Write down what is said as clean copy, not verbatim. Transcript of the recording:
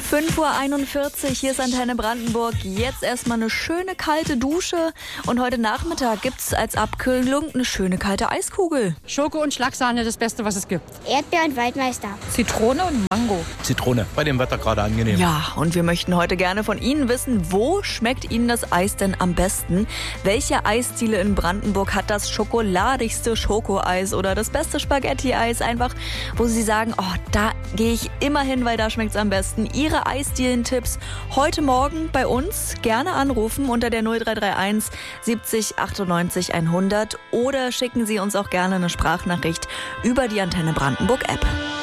5:41 Uhr, hier ist Antenne Brandenburg. Jetzt erstmal eine schöne kalte Dusche. Und heute Nachmittag gibt es als Abkühlung eine schöne kalte Eiskugel. Schoko und Schlagsahne, das Beste, was es gibt. Erdbeer und Waldmeister. Zitrone und Mango. Zitrone, bei dem Wetter gerade angenehm. Ja, und wir möchten heute gerne von Ihnen wissen, wo schmeckt Ihnen das Eis denn am besten? Welche Eisdiele in Brandenburg hat das schokoladigste Schokoeis oder das beste Spaghetti-Eis? Einfach, wo Sie sagen, oh, da gehe ich immer hin, weil da schmeckt es am besten. Ihre Eisdielen-Tipps heute Morgen bei uns gerne anrufen unter der 0331 70 98 100 oder schicken Sie uns auch gerne eine Sprachnachricht über die Antenne Brandenburg App.